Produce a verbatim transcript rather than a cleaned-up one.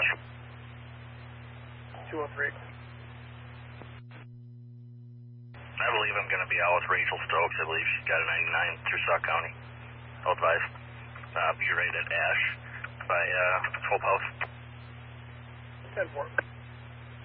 Ash. two oh three. I believe I'm going to be out with Rachel Stokes. I believe she's got a ninety-nine through Sauk County. I'll advise. Uh, be right at Ash by uh, Hope House. ten four.